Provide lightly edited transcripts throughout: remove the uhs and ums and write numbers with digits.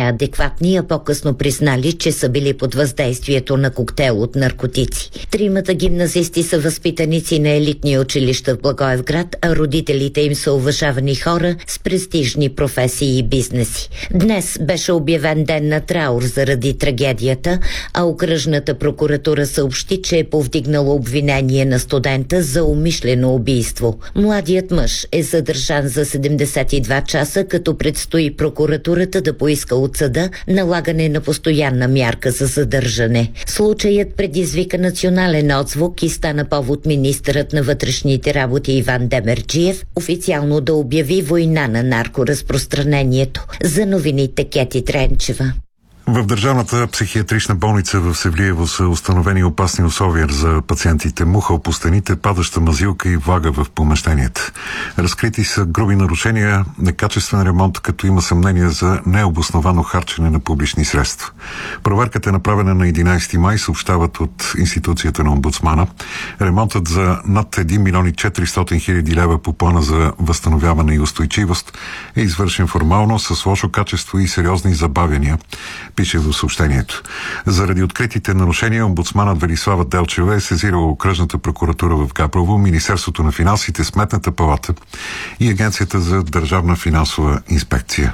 неадекватни, а по-късно признали, че са били под въздействието на коктейл от наркотици. Тримата гимназисти са възпитаници на елитни училища в Благоевград, а родителите им са уважавани хора с престижни професии и бизнеси. Днес беше обявен ден на траур заради трагедията, а окръжната прокуратура съобщи, че е повдигнала обвинение на студента за умишлено убийство. Младият мъж е задържан за 72 часа, като предстои прокуратурата да поиска от съда налагане на постоянна мярка за задържане. Случаят предизвика национален отзвук и стана повод министърът на вътрешните работи Иван Демерджиев официално да обяви война на наркоразпространението. За новините Кети Тренчева. В Държавната психиатрична болница в Севлиево са установени опасни условия за пациентите: муха по стените, падаща мазилка и влага в помещенията. Разкрити са груби нарушения, некачествен ремонт, като има съмнение за необосновано харчене на публични средства. Проверката е направена на 11 май, съобщават от институцията на омбудсмана. Ремонтът за над 1 милион и 400 хиляди лева по плана за възстановяване и устойчивост е извършен формално, с лошо качество и сериозни забавяния, пише в съобщението. Заради откритите нарушения омбудсманът Велислава Делчева е сезирала окръжната прокуратура в Габрово, Министерството на финансите, Сметната палата и Агенцията за държавна финансова инспекция.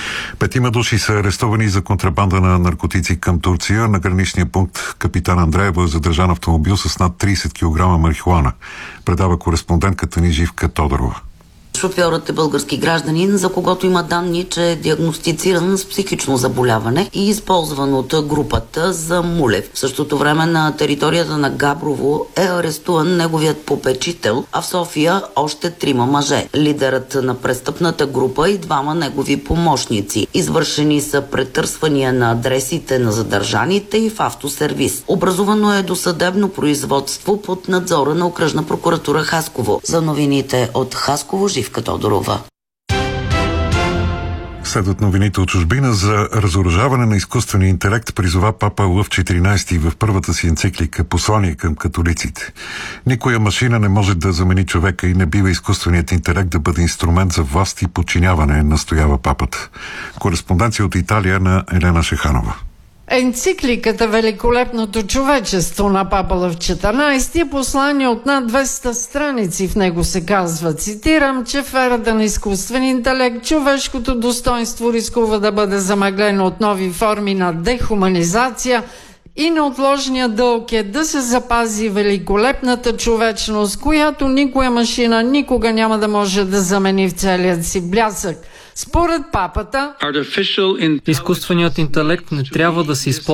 5 души са арестувани за контрабанда на наркотици към Турция. На граничния пункт Капитан Андреево е задържан автомобил с над 30 кг марихуана. Предава кореспондентката ни Живка Тодорова. Шофьорът е български гражданин, за когото има данни, че е диагностициран с психично заболяване и използван от групата за Мулев. В същото време на територията на Габрово е арестуван неговият попечител, а в София още 3 мъже. Лидерът на престъпната група и 2 негови помощници. Извършени са претърсвания на адресите на задържаните и в автосервис. Образувано е досъдебно производство под надзора на окръжна прокуратура Хасково. За новините от Хасково, Живка Тодорова. Следват новините от чужбина. За разоръжаване на изкуствения интелект призова папа Лъв 14 в първата си енциклика послание към католиците. Никоя машина не може да замени човека и не бива изкуственият интелект да бъде инструмент за власт и подчиняване, настоява папата. Кореспонденция от Италия на Елена Шеханова. Енцикликата "Великолепното човечество" на папа Лъв 14 е послание от над 200 страници. В него се казва, цитирам, че в ерата на изкуствен интелект човешкото достоинство рискува да бъде замъглено от нови форми на дехуманизация и неотложният дълг е да се запази великолепната човечност, която никоя машина никога няма да може да замени в целият си блясък. Според папата, изкуственият интелект не трябва да се използва